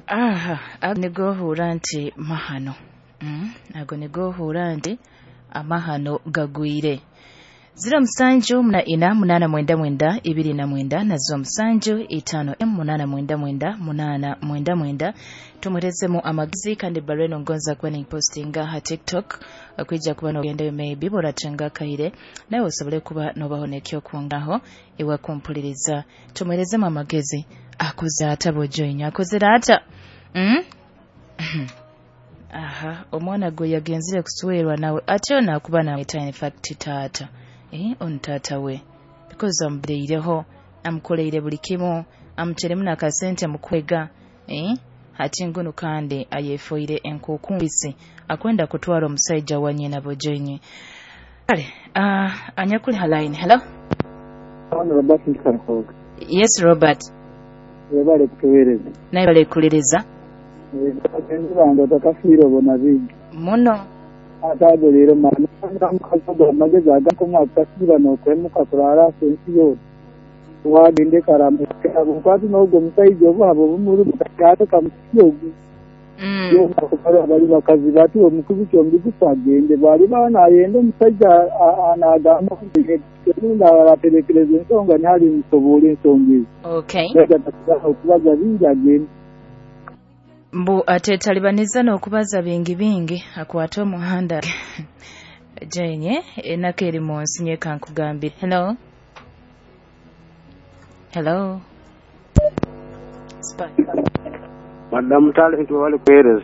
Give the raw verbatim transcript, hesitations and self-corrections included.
aha agohura nti mahano mm ago negohura nti amahano gagwire zero musanju muna ina munana mwenda mwenda ibiri na mwenda nazo musanju itano m munana mwenda mwenda munana mwenda mwenda tumurezemu amagizi kandi bareno ngonza kwa ni postinga ha TikTok akwija kuba no gende maybe boracanga kaire nawe osobole kuba no bahonekyo kungaho ewa kumpuliriza tumurezemu amagezi akoze atabojoinya akoze rata mm aha omwana go yagenzire kuswerwa nawe atyo nakuba na in fact tata eh on tata we because ambreireho amkoleire buli kimu amcheremu na kasente mukwega eh hati ngunu kande ayefoire enkokumbisi akwenda kutwara omusajja wanye na bojenye kale ah anyakuli haline hello Robert Nkarhoga. Yes Robert Yebale kuwereza naye bale kuliriza akenzi bando takafiro bona bingi muno atado lero mama nkazodo mageza agakoma akasira no kwemuka kurara sensiyo wadinde karamu kwati no go musaijo babo bumuru bukata kamusiyo mm yo bakora bali bakazi bati omukuzi cyombi gusagende bari bana yende musajja anagamba nunda baraperekereza ensonga ntali musobole ensonga okay okubaza bingi agenda mbu ate talibaniza n'okubaza bingi bingi akwata omuhanda jenye enako eri mu nsi nye kankugambire hello hello Madam Talent wale kuereza